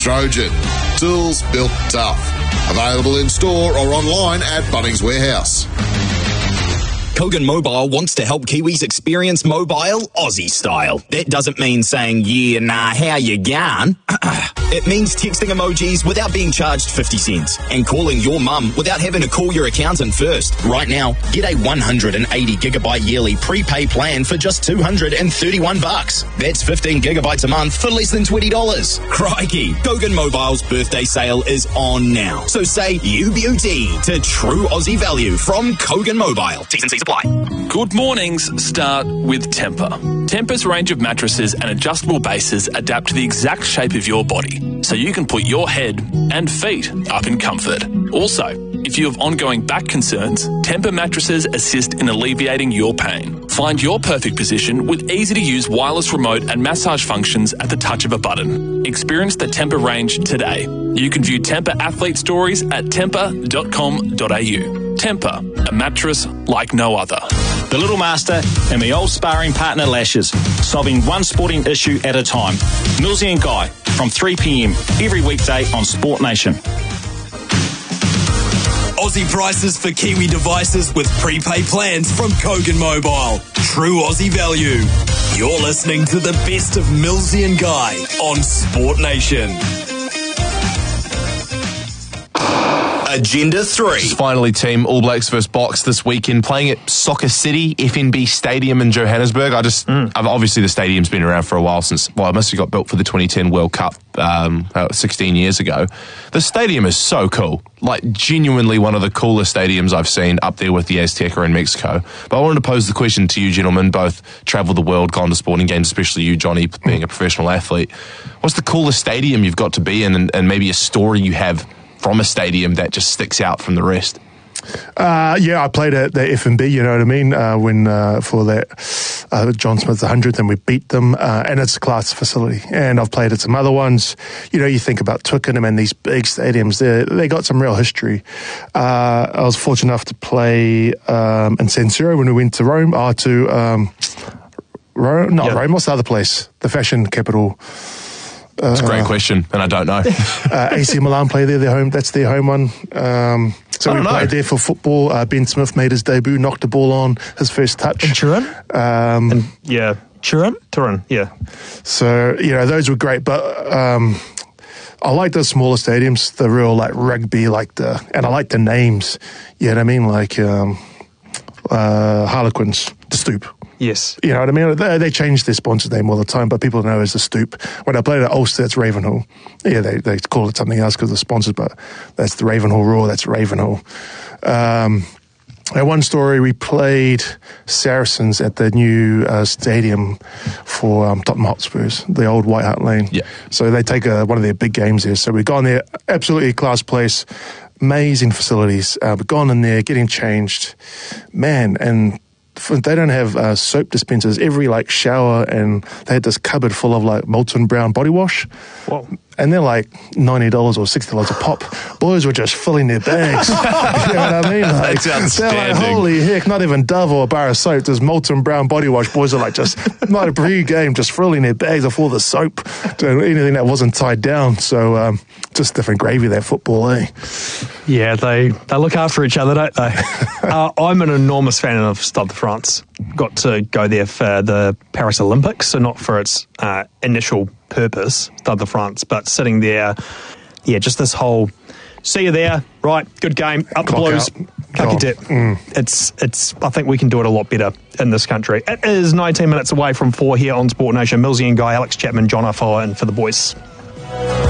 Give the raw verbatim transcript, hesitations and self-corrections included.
Trojan, tools built tough. Available in store or online at Bunnings Warehouse. Kogan Mobile wants to help Kiwis experience mobile Aussie style. That doesn't mean saying, yeah, nah, how you going? It means texting emojis without being charged fifty cents and calling your mum without having to call your accountant first. Right now, get a one hundred eighty gigabyte yearly prepay plan for just two hundred thirty-one bucks. That's fifteen gigabytes a month for less than twenty dollars. Crikey, Kogan Mobile's birthday sale is on now. So say you beauty to true Aussie value from Kogan Mobile. T's and C's apply. Good mornings start with Tempur. Tempur's range of mattresses and adjustable bases adapt to the exact shape of your body, so you can put your head and feet up in comfort. Also, if you have ongoing back concerns, Tempur mattresses assist in alleviating your pain. Find your perfect position with easy-to-use wireless remote and massage functions at the touch of a button. Experience the Tempur range today. You can view Tempur athlete stories at tempur dot com dot a u. Tempur, a mattress like no other. The Little Master and my old sparring partner Lashes, solving one sporting issue at a time. Millsy and Guy from three p.m. every weekday on Sport Nation. Aussie prices for Kiwi devices with prepaid plans from Kogan Mobile. True Aussie value. You're listening to the best of Millsy and Guy on Sport Nation. Agenda three. It's finally team All Blacks versus Box this weekend, playing at Soccer City, F N B Stadium in Johannesburg. I just, mm. I've, obviously the stadium's been around for a while since, well, it must have got built for the twenty ten World Cup um, sixteen years ago. The stadium is so cool. Like, genuinely one of the coolest stadiums I've seen, up there with the Azteca in Mexico. But I wanted to pose the question to you gentlemen, both travelled the world, gone to sporting games, especially you, Johnny, being a professional athlete. What's the coolest stadium you've got to be in, and, and maybe a story you have from a stadium that just sticks out from the rest? Uh, yeah, I played at the F N B, you know what I mean, uh, when uh, for that uh, John Smith's one hundredth, and we beat them, uh, and it's a class facility. And I've played at some other ones. You know, you think about Twickenham and these big stadiums, they got some real history. Uh, I was fortunate enough to play um, in San Siro when we went to Rome, uh, to um, Rome, not yeah. Rome, what's the other place? The fashion capital. It's uh, a great question, and I don't know. uh, A C Milan play there, their home. That's their home one. Um, so we know. played there for football. Uh, Ben Smith made his debut, knocked the ball on his first touch. In Turin? Um, and, yeah. Turin? Turin, yeah. So, you know, those were great, but um, I like the smaller stadiums, the real, like, rugby, like the, and I like the names, you know what I mean? Like um, uh, Harlequins, the Stoop. Yes. You know what I mean? They, they change their sponsor's name all the time, but people know as the Stoop. When I played at Ulster, it's Ravenhall. Yeah, they, they call it something else because of the sponsors, but that's the Ravenhall Roar, that's Ravenhall. Um, and one story, we played Saracens at the new uh, stadium for um, Tottenham Hotspurs, the old White Hart Lane. Yeah. So they take a, one of their big games there. So we've gone there, absolutely class place, amazing facilities. Uh, we've gone in there, getting changed. Man, and they don't have uh, soap dispensers. Every like shower, and they had this cupboard full of like Molton Brown body wash. Whoa. And they're like ninety dollars or sixty dollars a pop. Boys were just filling their bags. You know what I mean? Like, That's they're like, holy heck, not even Dove or a bar of soap. There's Molton Brown body wash. Boys are like just, not a pre-game, just filling their bags of all the soap, doing anything that wasn't tied down. So um, just different gravy, that football, eh? Yeah, they, they look after each other, don't they? uh, I'm an enormous fan of Stade de France. Got to go there for the Paris Olympics, so not for its uh, initial purpose, Stade de France, but sitting there, yeah, just this whole, see you there, right, good game, up the Blues, cuck your dip. Mm. It's, it's, I think we can do it a lot better in this country. It is nineteen minutes away from four here on Sport Nation. Millsy and Guy, Alex Chapman, John Afoa, and for the boys.